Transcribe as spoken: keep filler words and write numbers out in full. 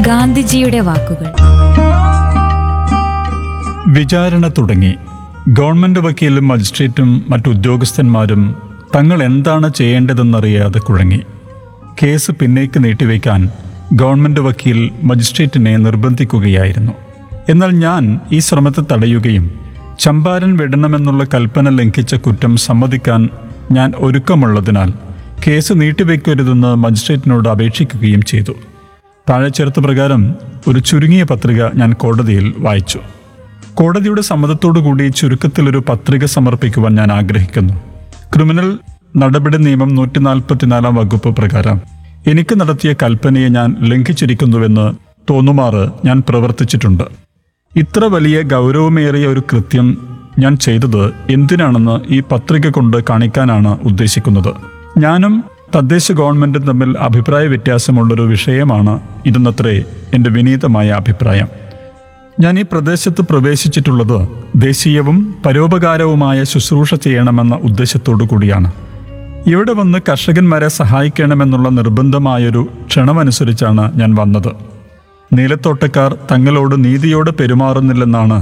ഗാന്ധിജിയുടെ വാക്കുകൾ. വിചാരണ തുടങ്ങി. ഗവൺമെന്റ് വക്കീലും മജിസ്ട്രേറ്റും മറ്റു ഉദ്യോഗസ്ഥന്മാരും തങ്ങൾ എന്താണ് ചെയ്യേണ്ടതെന്നറിയാതെ കുഴങ്ങി. കേസ് പിന്നേക്ക് നീട്ടിവെക്കാൻ ഗവൺമെന്റ് വക്കീൽ മജിസ്ട്രേറ്റിനെ നിർബന്ധിക്കുകയായിരുന്നു. എന്നാൽ ഞാൻ ഈ ശ്രമത്തെ തടയുകയും ചമ്പാരൻ വിടണമെന്നുള്ള കൽപ്പന ലംഘിച്ച കുറ്റം സമ്മതിക്കാൻ ഞാൻ ഒരുക്കമുള്ളതിനാൽ കേസ് നീട്ടിവെക്കരുതെന്ന് മജിസ്ട്രേറ്റിനോട് അപേക്ഷിക്കുകയും ചെയ്തു. താഴെ ചേർത്ത പ്രകാരം ഒരു ചുരുങ്ങിയ പത്രിക ഞാൻ കോടതിയിൽ വായിച്ചു. കോടതിയുടെ സമ്മതത്തോടുകൂടി ചുരുക്കത്തിലൊരു പത്രിക സമർപ്പിക്കുവാൻ ഞാൻ ആഗ്രഹിക്കുന്നു. ക്രിമിനൽ നടപടി നിയമം നൂറ്റി നാൽപ്പത്തിനാലാം വകുപ്പ് പ്രകാരം എനിക്ക് നടത്തിയ കൽപ്പനയെ ഞാൻ ലംഘിച്ചിരിക്കുന്നുവെന്ന് തോന്നുമാറ് ഞാൻ പ്രവർത്തിച്ചിട്ടുണ്ട്. ഇത്ര വലിയ ഗൗരവമേറിയ ഒരു കൃത്യം ഞാൻ ചെയ്തത് എന്തിനാണെന്ന് ഈ പത്രിക കൊണ്ട് കാണിക്കാനാണ് ഉദ്ദേശിക്കുന്നത്. ഞാനും തദ്ദേശ ഗവൺമെൻറ്റും തമ്മിൽ അഭിപ്രായ വ്യത്യാസമുള്ളൊരു വിഷയമാണ് ഇതെന്നത്രേ എൻ്റെ വിനീതമായ അഭിപ്രായം. ഞാൻ ഈ പ്രദേശത്ത് പ്രവേശിച്ചിട്ടുള്ളത് ദേശീയവും പരോപകാരവുമായ ശുശ്രൂഷ ചെയ്യണമെന്ന ഉദ്ദേശത്തോടു കൂടിയാണ്. ഇവിടെ വന്ന് കർഷകന്മാരെ സഹായിക്കണമെന്നുള്ള നിർബന്ധമായൊരു ക്ഷണമനുസരിച്ചാണ് ഞാൻ വന്നത്. നീലത്തോട്ടക്കാർ തങ്ങളോട് നീതിയോടെ പെരുമാറുന്നില്ലെന്നാണ്